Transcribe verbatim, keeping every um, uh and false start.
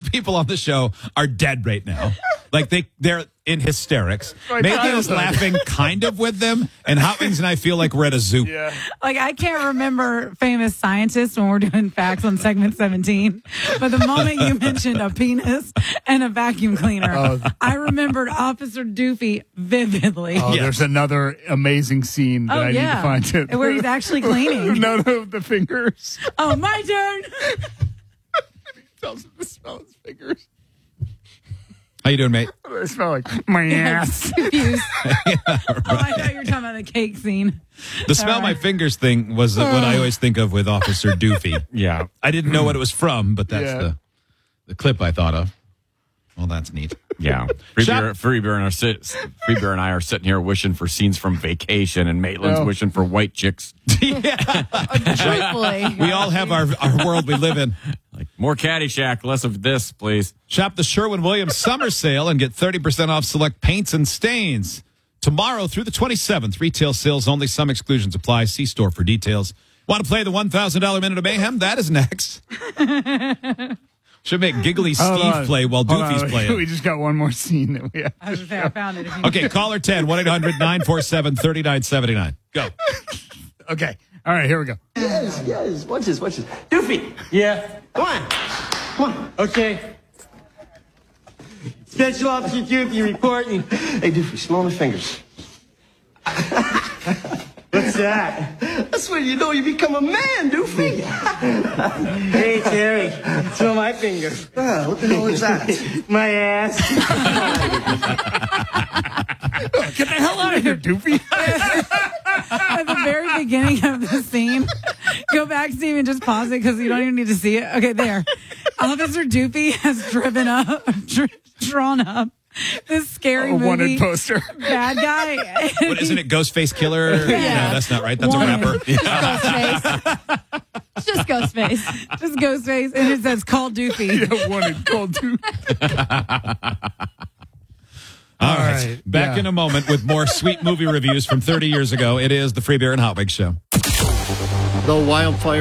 people on the show are dead right now. Like they, they're in hysterics. Maitland is laughing kind of with them, and Hot Wings and I feel like we're at a zoo. Yeah. Like, I can't remember famous scientists when we're doing facts on segment seventeen, but the moment you mentioned a penis and a vacuum cleaner, Oh. I remembered Officer Doofy vividly. Oh, Yes. there's another amazing scene that Oh, I yeah. need to find it. Where he's actually cleaning. None of the fingers. Oh, my turn. Tells him to smell his fingers. How you doing, mate? They smell like my ass. Confused. Oh, I thought you were talking about the cake scene. The smell All my right. fingers thing was what I always think of with Officer Doofy. Yeah. I didn't know what it was from, but that's Yeah. the the clip I thought of. Well, that's neat. Yeah. Free Shop- beer, free beer and our sit, free beer and I are sitting here wishing for scenes from Vacation, and Maitland's Oh. wishing for white chicks. Truthfully. We all have our, our world we live in. Like, more Caddyshack, less of this, please. Shop the Sherwin-Williams summer sale and get thirty percent off select paints and stains. Tomorrow through the twenty-seventh, retail sales only. Some exclusions apply. See store for details. Want to play the one thousand dollars Minute of Mayhem? That is next. Should make Giggly Hold Steve on. play while Hold Doofy's on. playing. We just got one more scene that we have. I was going to say, I found it. If you Okay, caller ten, one eight hundred nine four seven three nine seven nine. Go. Okay. All right, here we go. Yes, yes. Watch this, watch this. Doofy! Yeah. Come on. Come on. Okay. Special Officer Doofy reporting. Hey, Doofy, smell my fingers. What's that? That's when you know you become a man, Doofy. Hey, Terry. Smell my finger. Ah, what the hell is that? My ass. Get the hell out of here, Doofy. at the very beginning of the scene, go back, Steve, and just pause it because you don't even need to see it. Okay, there. Officer Doofy has driven up, dr- drawn up this scary A movie wanted poster. bad guy. What, isn't it Ghostface Killer? No, that's not right. That's Wanted. a rapper. Ghostface. It's just Ghostface. Just Ghostface, and it says "Call Doofy." Yeah, wanted cold Doofy. All right. right, Back yeah. in a moment with more sweet movie reviews from thirty years ago. It is the Free Beer and Hot Wings Show. The wildfire